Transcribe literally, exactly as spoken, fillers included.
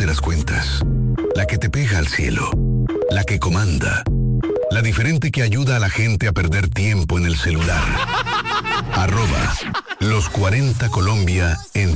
las cuentas, la que te pega al cielo, la que comanda, la diferente que ayuda a la gente a perder tiempo en el celular. Arroba Los cuarenta Colombia en